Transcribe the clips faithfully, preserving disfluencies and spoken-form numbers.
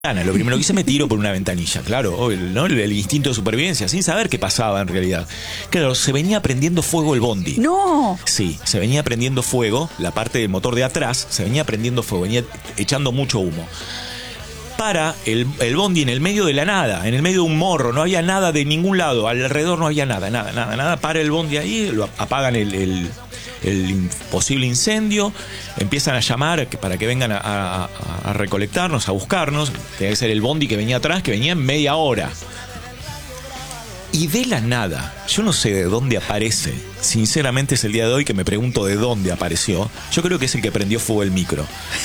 Lo primero que hice, me tiro por una ventanilla, claro, ¿no? el, el instinto de supervivencia, sin saber qué pasaba en realidad. Claro, se venía prendiendo fuego el bondi. ¡No! Sí, se venía prendiendo fuego, la parte del motor de atrás se venía prendiendo fuego, venía echando mucho humo. Para el, el bondi en el medio de la nada, en el medio de un morro, no había nada de ningún lado, alrededor no había nada, nada, nada, nada. Para el bondi ahí, lo apagan el... el el posible incendio, empiezan a llamar para que vengan a, a, a recolectarnos, a buscarnos. Tenía que ser el bondi que venía atrás, que venía en media hora. Y de la nada, yo no sé de dónde aparece, sinceramente es el día de hoy que me pregunto de dónde apareció. Yo creo que es el que prendió fuego el micro.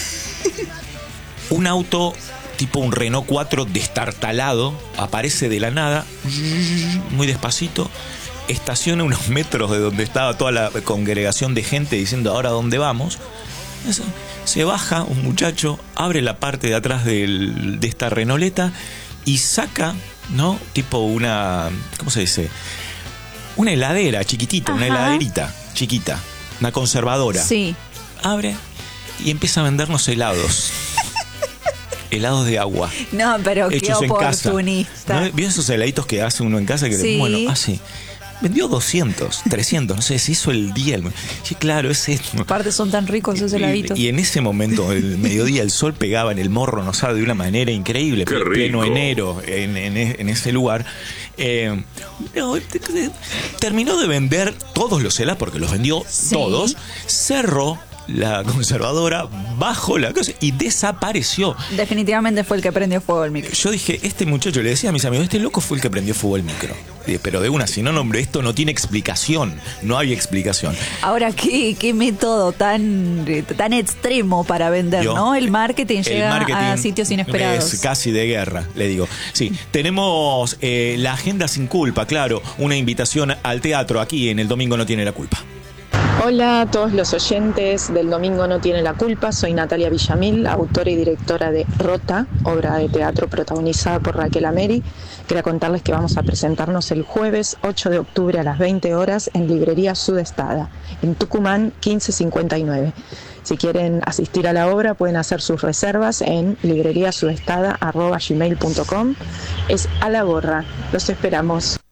Un auto tipo un Renault cuatro destartalado aparece de la nada, muy despacito, estaciona unos metros de donde estaba toda la congregación de gente diciendo ahora dónde vamos. Se baja un muchacho, abre la parte de atrás del, de esta Renauleta y saca, ¿no? Tipo una, ¿cómo se dice? Una heladera chiquitita, Ajá. una heladerita chiquita, una conservadora. Sí. Abre y empieza a vendernos helados. Helados de agua. No, pero qué oportunista. ¿No? ¿Vio esos heladitos que hace uno en casa? Que sí. Bueno, así. Vendió doscientos, trescientos, no sé, se hizo el día. Sí, claro, es esto. Aparte son tan ricos esos heladitos. Y, y en ese momento, el mediodía, el sol pegaba en el morro rosado de una manera increíble. Qué pleno rico. enero, en, en, en ese lugar. Eh, no, terminó de vender todos los helados, porque los vendió sí. todos. Cerró la conservadora, bajó la cosa y desapareció. Definitivamente fue el que prendió fuego el micro. Yo dije, este muchacho, le decía a mis amigos, este loco fue el que prendió fuego el micro. Pero de una, si no, hombre, esto no tiene explicación. No hay explicación. Ahora, qué, qué método tan, tan extremo para vender, Yo, ¿no? El marketing el llega marketing a sitios inesperados. Es casi de guerra, le digo. Sí, tenemos eh, la agenda sin culpa, claro. Una invitación al teatro aquí en El Domingo No Tiene la Culpa. Hola a todos los oyentes del Domingo No Tiene la Culpa, soy Natalia Villamil, autora y directora de Rota, obra de teatro protagonizada por Raquel Ameri. Quería contarles que vamos a presentarnos el jueves ocho de octubre a las veinte horas en Librería Sudestada, en Tucumán quince cincuenta y nueve. Si quieren asistir a la obra pueden hacer sus reservas en libreriasudestada arroba gmail punto com. Es a la gorra, los esperamos.